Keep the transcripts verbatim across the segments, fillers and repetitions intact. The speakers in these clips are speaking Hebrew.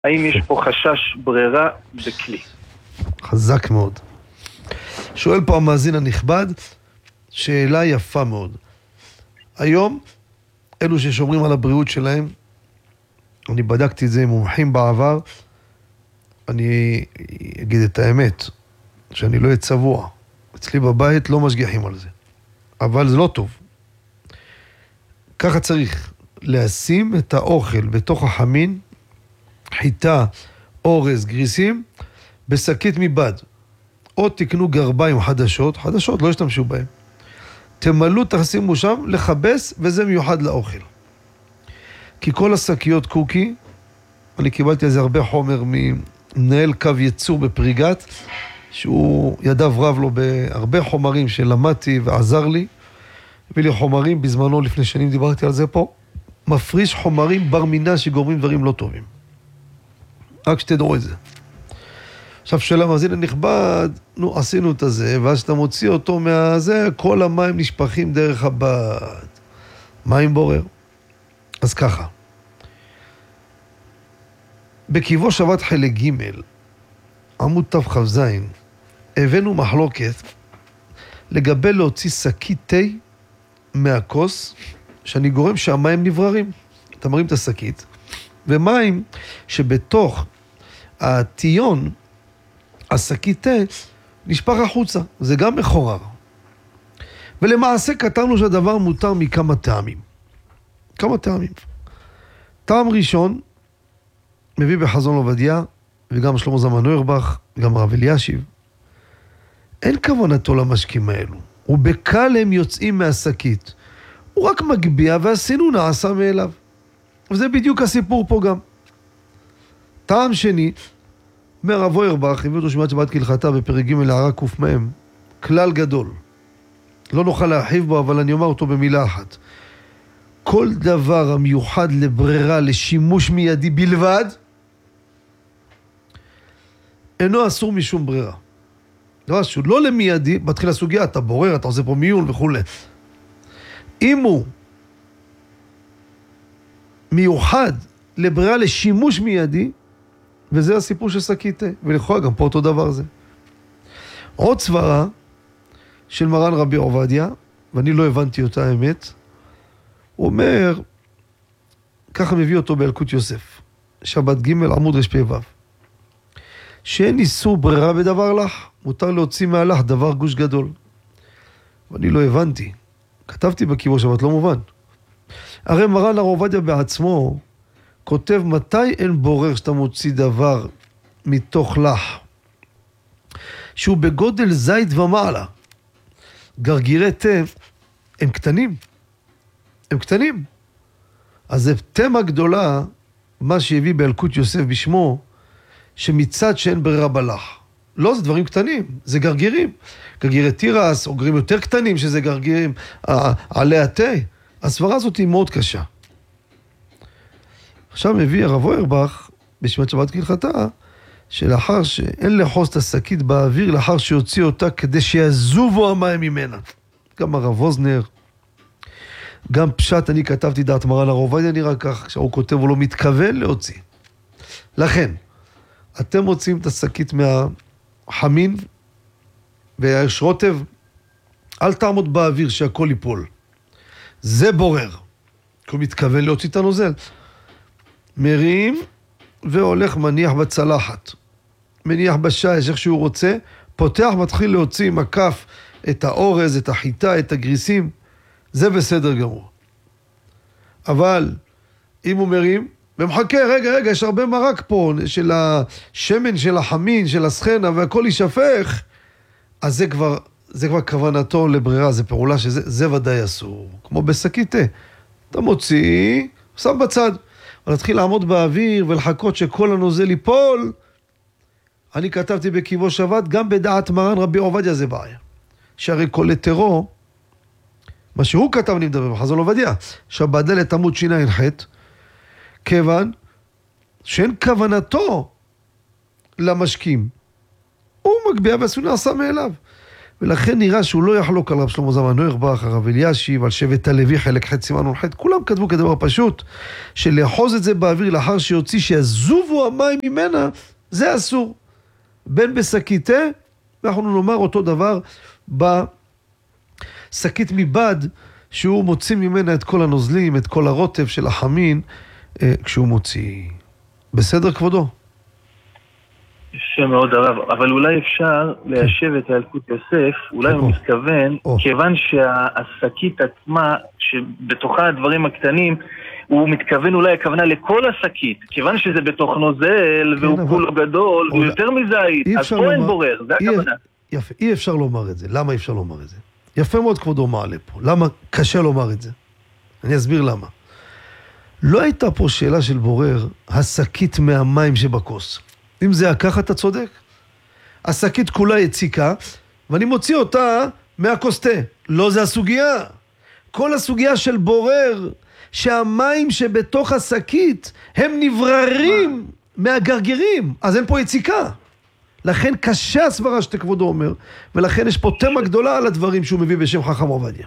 האם יש פה חשש ברירה בכלי? חזק מאוד. שואל פה המאזין הנכבד, שאלה יפה מאוד. היום, אלו ששומרים על הבריאות שלהם, אני בדקתי את זה עם מומחים בעבר, אני אגיד את האמת, שאני לא אצבוע. אצלי בבית לא משגיחים על זה. אבל זה לא טוב. ככה צריך לשים את האוכל בתוך החמין, חיטה, אורז, גריסים, בשקית מבד. או תקנו גרביים חדשות, חדשות, לא השתמשו בהם. תמלאו, תשימו שם, לחבס, וזה מיוחד לאוכל. כי כל השקיות קוקי, אני קיבלתי על זה הרבה חומר ממנהל קו ייצור בפריגת, שהוא ידיו רב לו בהרבה חומרים שלמדתי ועזר לי, הביא לי חומרים, בזמנו לפני שנים דיברתי על זה פה, מפריש חומרים בר מינה שגורמים דברים לא טובים. רק שתדעו את זה. עכשיו שאלה מאזין הנכבד, נו עשינו את זה, ואז שאתה מוציא אותו מהזה, כל המים נשפכים דרך הבד. מים בורר. אז ככה. בקיבו שבת חלק ג' עמוד תח"ז, הבאנו מחלוקת לגבי להוציא שקית תה מהכוס, שאני גורם שהמים נבררים. אתה מרים את השקית, ומים שבתוך הטיון, השקית תה, נשפך החוצה. זה גם מחורר. ולמעשה כתבנו שהדבר מותר מכמה טעמים. כמה טעמים. טעם ראשון, מביא בחזון עובדיה, וגם שלמה זלמן אוירבך, וגם הרב אלישיב. אין כוונתו למשקים האלו. ובקל הם יוצאים מהשקית. הוא רק מגביע, והסינון נעשה מאליו. וזה בדיוק הסיפור פה גם. טעם שני, אומר הרב אוירבך, הביא אותו שמיעת שבת כהלכתה בפרק ג' הערה קמ"ם, כלל גדול. לא נוכל להרחיב בו, אבל אני אומר אותו במילה אחת. כל דבר המיוחד לברירה, לשימוש מיידי בלבד, אינו אסור משום ברירה. דבר שהוא לא למיידי, מתחיל הסוגיה, אתה בורר, אתה עושה פה מיון וכו'. אם הוא מיוחד לברירה לשימוש מיידי, וזה הסיפור של שקית תה, ולכאורה גם פה אותו דבר זה. עוד סברה של מרן רבי עובדיה, ואני לא הבנתי אותה האמת, הוא אומר, ככה מביא אותו באלקוט יוסף, שבת ג' עמוד רפ"ו, שאין איסור ברירה בדבר לך, מותר להוציא מהלך דבר גוש גדול. ואני לא הבנתי, כתבתי בקיבו שבת, לא מובן. הרי מרן הרב עובדיה בעצמו, כותב מתי אין בורר שאתה מוציא דבר מתוך לח, שהוא בגודל זית ומעלה. גרגירי תה הם קטנים, הם קטנים. אז זה תמה גדולה, מה שהביא באלקוט יוסף בשמו, שמצד שאין ברירה בלח. לא, זה דברים קטנים, זה גרגירים. גרגירי תירס, או גרגירים יותר קטנים, שזה גרגירים עלי התה. הסברה הזאת היא מאוד קשה. עכשיו מביא הרב אוירבך, בשמיעת שבת כהלכתה, שלאחר שאין לחוס את השקית באוויר, לאחר שיוציא אותה כדי שיזובו המים ממנה. גם הרב אוזנר, גם פשט, אני כתבתי דעת מרן הרב עובדיה, נראה כך, כשהוא כותב, הוא לא מתכוון להוציא. לכן, אתם מוצאים את השקית מהחמין, ויש רוטב, אל תעמוד באוויר שהכל ייפול. זה בורר. כי הוא מתכוון להוציא את הנוזל. מרים והולך מניח בצלחת. מניח בשייש איך שהוא רוצה, פותח, מתחיל להוציא עם הכף את האורז, את החיטה, את הגריסים. זה בסדר גמור. אבל אם הוא מרים, ומחכה, רגע, רגע, יש הרבה מרק פה של השמן, של החמין, של הסחנה, והכל יישפך, אז זה כבר, זה כבר כוונתו לברירה, זה פעולה שזה, זה ודאי אסור. כמו בשקית תה. אתה מוציא, שם בצד. אבל להתחיל לעמוד באוויר ולחכות שכל הנוזל ייפול, אני כתבתי בקיבו שבת, גם בדעת מרן רבי עובדיה זה בעיה. שהרי כל היתרו, מה שהוא כתב אני מדבר בחזון עובדיה, שבת דלת עמוד שיניים חטא, כיוון שאין כוונתו למשקים. הוא מגביע והסונה עשה מאליו. ולכן נראה שהוא לא יחלוק על רב שלמה זלמן אוירבך, הרב אלישיב, על שבט הלוי, חלק ח' סימן נ"ח, כולם כתבו כדבר פשוט, שלאחוז את זה באוויר לאחר שיוציא שיזובו המים ממנה, זה אסור. בין בשקית תה, ואנחנו נאמר אותו דבר בשקית מבד, שהוא מוציא ממנה את כל הנוזלים, את כל הרוטב של החמין, כשהוא מוציא. בסדר כבודו? יפה מאוד הרב, אבל אולי אפשר ליישב את הילקוט יוסף, אולי הוא מתכוון, כיוון שהשקית עצמה, שבתוכה הדברים הקטנים, הוא מתכוון אולי הכוונה לכל השקית, כיוון שזה בתוך נוזל, והוא כולו גדול, והוא יותר מזית, אז פה אין בורר, זה הכוונה. יפה, אי אפשר לומר את זה. למה אי אפשר לומר את זה? יפה מאוד כבודו מעלה פה. למה קשה לומר את זה? אני אסביר למה. לא הייתה פה שאלה של בורר, השקית מהמים שבכוס. אם זה היה ככה, אתה צודק. השקית כולה יציקה, ואני מוציא אותה מהכוס תה. לא זה הסוגיה. כל הסוגיה של בורר, שהמים שבתוך השקית, הם נבררים מהגרגירים. אז אין פה יציקה. לכן קשה הסברה שאתה כבודו אומר, ולכן יש פה תמה גדולה על הדברים שהוא מביא בשם חכם עובדיה.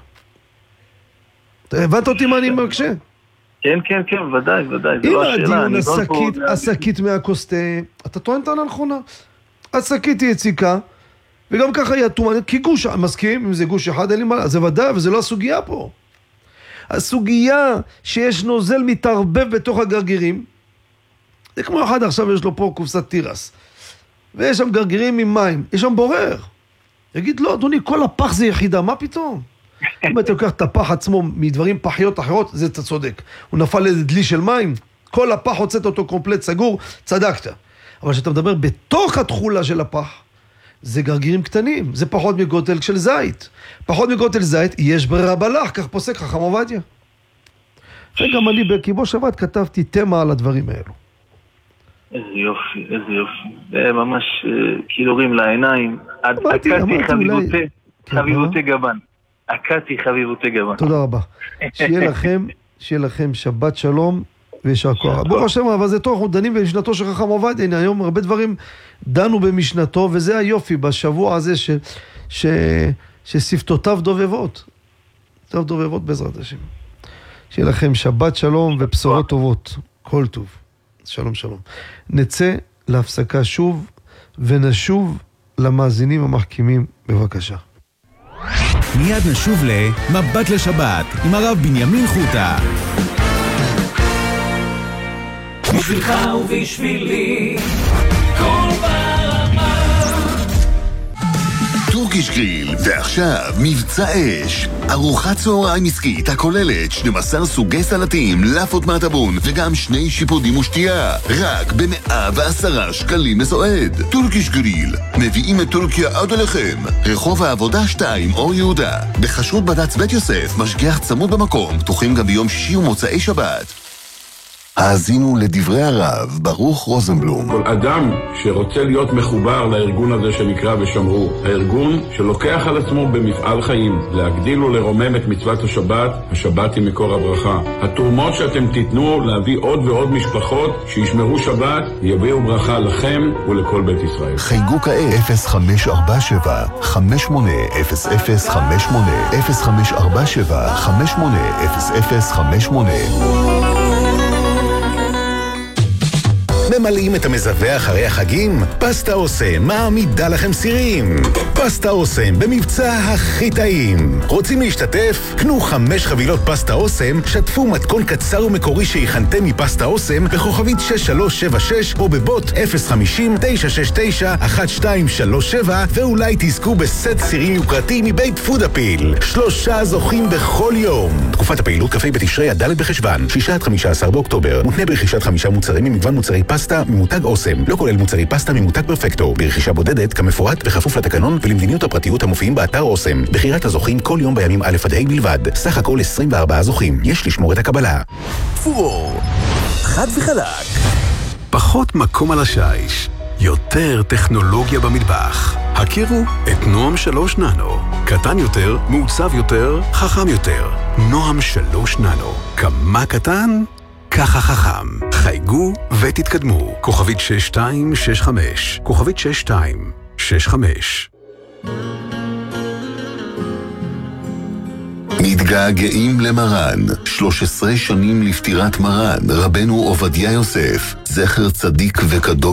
הבנת אותי מה אני מקשה? כן, כן, כן, ודאי, ודאי. אם הדיון השקית, השקית מהכוס תה, אתה טוען טענה נכונה. השקית היא יציקה, וגם ככה היא אטומה, כי גוש, מסכים, אם זה גוש אחד, אין לי מה, זה ודאי, וזה לא הסוגיה פה. הסוגיה שיש נוזל מתערבב בתוך הגרגירים, זה כמו אחד עכשיו יש לו פה קופסת טירס. ויש שם גרגירים עם מים, יש שם בורר. יגיד, לא, אדוני, כל הפח זה יחידה, מה פתאום? אם אתה לוקח את הפח עצמו מדברים פחיות אחרות, זה אתה צודק. הוא נפל לדלי של מים, כל הפח הוצאת אותו קומפלט סגור, צדקת. אבל כשאתה מדבר בתוך התחולה של הפח, זה גרגירים קטנים, זה פחות מגודל של זית. פחות מגודל זית, יש ברירה בלח, כך פוסק חכם עובדיה. וגם אני בקיבו שבת כתבתי תמה על הדברים האלו. איזה יופי, איזה יופי. זה ממש כילורים לעיניים. עקתי חביבותי, חביבותי גבן. עקתי חביבותי גבן. תודה רבה. שיהיה לכם, שיהיה לכם שבת שלום וישר כוח. ברוך השם, אבל זה טוב, אנחנו דנים במשנתו של חכם עובדיה. הנה, היום הרבה דברים דנו במשנתו, וזה היופי בשבוע הזה ש, ש, ששפתותיו דובבות. שפתותיו דובבות בעזרת השם. שיהיה לכם שבת שלום ובשורות טובות. כל טוב. שלום שלום. נצא להפסקה שוב ונשוב למאזינים המחכימים בבקשה. מיד נשוב למבט לשבת עם הרב בנימין חוטה. בשבילך ובשבילי כל ברמה טורקיש גריל, ועכשיו מבצע אש. ארוחת צהריים עסקית הכוללת שנים עשר סוגי סלטים, לאפות מהטבון וגם שני שיפודים ושתייה. רק ב-מאה ועשרה שקלים לסועד. טורקיש גריל, מביאים את טורקיה עד אליכם. רחוב העבודה שתיים, אור יהודה. בחשרות בד"ץ בית יוסף, משגיח צמוד במקום, פתוחים גם ביום שישי ומוצאי שבת. האזינו לדברי הרב ברוך רוזנבלום. כל אדם שרוצה להיות מחובר לארגון הזה שנקרא ושמרו, הארגון שלוקח על עצמו במפעל חיים להגדיל ולרומם את מצוות השבת, השבת היא מקור הברכה. התרומות שאתם תיתנו להביא עוד ועוד משפחות שישמרו שבת, יביאו ברכה לכם ולכל בית ישראל. חייגו כעת אפס חמש ארבע שבע חמש שמונה אפס אפס חמש שמונה אפס חמש ארבע שבע חמש שמונה אפס אפס חמש שמונה. ממלאים את המזווה אחרי החגים? פסטה אוסם מעמידה לכם סירים. פסטה אוסם במבצע הכי טעים. רוצים להשתתף? קנו חמש חבילות פסטה אוסם, שתפו מתכון קצר ומקורי שהכנתם מפסטה אוסם בכוכבית שש שלוש שבע שש או בבוט אפס חמישים תשע שש תשע אחת שתיים שלוש שבע, ואולי תזכו בסט סירים יוקרתי מבית פודאפיל. שלושה זוכים בכל יום. תקופת הפעילות כ"ה בתשרי עד ד' בחשוון, שישה עד חמישה עשר באוקטובר. מותנה ברכישת חמישה מוצרים ממגוון מוצרי פסטה ממותג אוסם, לא כולל מוצרי פסטה ממותג פרפקטו, ברכישה בודדת כמפורט בכפוף לתקנון ולמדיניות הפרטיות המופיעים באתר אוסם. בחירת הזוכים כל יום בימים א' עד ה' בלבד. סך הכל עשרים וארבעה זוכים. יש לשמור את הקבלה. פור, חד וחלק. פחות מקום על השיש, יותר טכנולוגיה במטבח. הכירו את נועם שלוש ננו. קטן יותר, מעוצב יותר, חכם יותר. נועם שלוש ננו. כמה קטן? ככה חכם. חייגו ותתקדמו. כוכבית שש שתיים שש חמש. כוכבית שש שתיים שש חמש. מתגעגעים למרן, שלוש עשרה שנים לפטירת מרן, רבנו עובדיה יוסף, זכר צדיק וקדוש